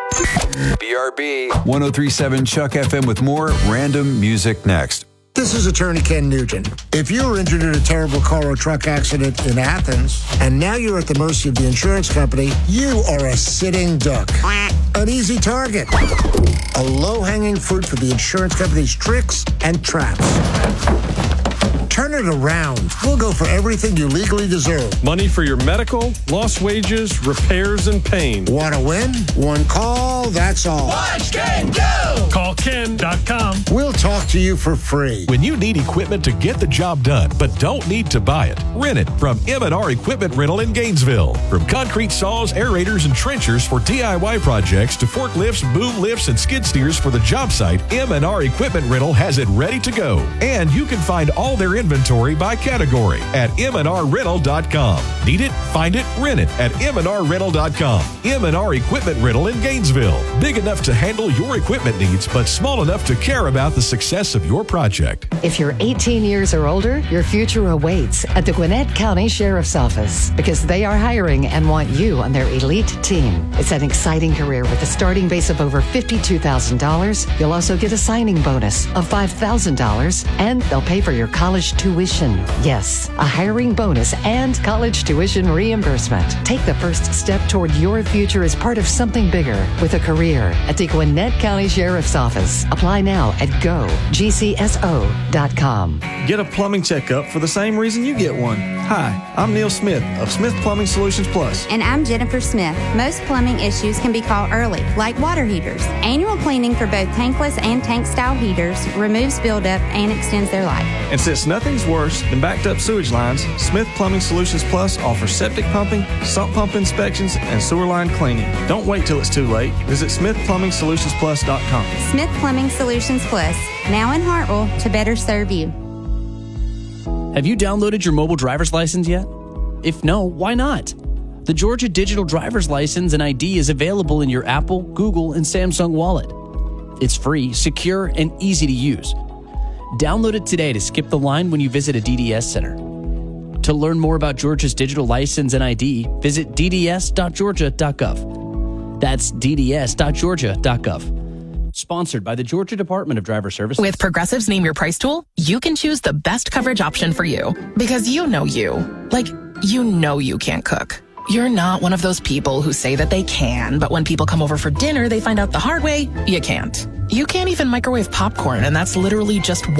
BRB 1037 Chuck FM with more random music next. This is Attorney Ken Nugent. If you were injured in a terrible car or truck accident in Athens, and now you're at the mercy of the insurance company, you are a sitting duck. An easy target. A low-hanging fruit for the insurance company's tricks and traps. Turn it around. We'll go for everything you legally deserve. Money for your medical, lost wages, repairs, and pain. Want to win? One call, that's all. Watch Ken go! Call Ken.com. We'll talk to you for free. When you need equipment to get the job done, but don't need to buy it, rent it from M&R Equipment Rental in Gainesville. From concrete saws, aerators, and trenchers for DIY projects to forklifts, boom lifts, and skid steers for the job site, M&R Equipment Rental has it ready to go. And you can find all their inventory by category at mnrrental.com. Need it? Find it? Rent it at mnrrental.com. M&R Equipment Rental in Gainesville. Big enough to handle your equipment needs, but small enough to care about the success of your project. If you're 18 years or older, your future awaits at the Gwinnett County Sheriff's Office because they are hiring and want you on their elite team. It's an exciting career with a starting base of over $52,000. You'll also get a signing bonus of $5,000, and they'll pay for your college tuition. Yes, a hiring bonus and college tuition reimbursement. Take the first step toward your future as part of something bigger with a career at the Gwinnett County Sheriff's Office. Apply now at gogcso.com. Get a plumbing checkup for the same reason you get one. Hi, I'm Neil Smith of Smith Plumbing Solutions Plus. And I'm Jennifer Smith. Most plumbing issues can be caught early, like water heaters. Annual cleaning for both tankless and tank-style heaters removes buildup and extends their life. And since nothing's worse than backed up sewage lines, Smith Plumbing Solutions Plus offers septic pumping, sump pump inspections, and sewer line cleaning. Don't wait till it's too late. Visit smithplumbingsolutionsplus.com. Smith Plumbing Solutions Plus, now in Hartwell to better serve you. Have you downloaded your mobile driver's license yet? If no, why not? The Georgia Digital Driver's License and ID is available in your Apple, Google, and Samsung wallet. It's free, secure, and easy to use. Download it today to skip the line when you visit a DDS center. To learn more about Georgia's digital license and ID, visit dds.georgia.gov. That's dds.georgia.gov. Sponsored by the Georgia Department of Driver Services. With Progressive's Name Your Price tool, you can choose the best coverage option for you. Because you know you. Like, you know you can't cook. You're not one of those people who say that they can, but when people come over for dinner, they find out the hard way, you can't. You can't even microwave popcorn, and that's literally just